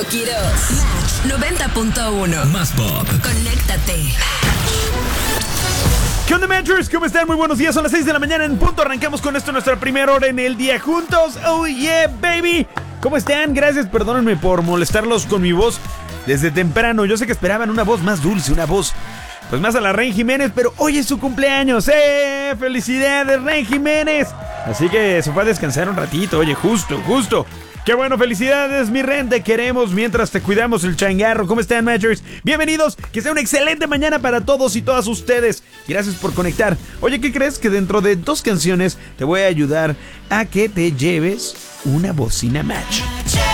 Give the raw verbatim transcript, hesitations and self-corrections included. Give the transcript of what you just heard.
Quiroz. Match noventa punto uno. Más pop. Conéctate. ¿Qué onda, Matchers? ¿Cómo están? Muy buenos días. Son las seis de la mañana en punto. Arrancamos con esto nuestra primera hora en el día juntos. Oh yeah, baby. ¿Cómo están? Gracias, perdónenme por molestarlos con mi voz desde temprano. Yo sé que esperaban una voz más dulce, una voz pues más a la Ren Jiménez, pero hoy es su cumpleaños. ¡Eh! ¡Felicidades, Ren Jiménez! Así que se fue a descansar un ratito. Oye, justo, justo. ¡Qué bueno! ¡Felicidades, mi Ren! Te queremos mientras te cuidamos el changarro. ¿Cómo están, Matchers? Bienvenidos. Que sea una excelente mañana para todos y todas ustedes. Gracias por conectar. Oye, ¿qué crees? Que dentro de dos canciones te voy a ayudar a que te lleves una bocina Match.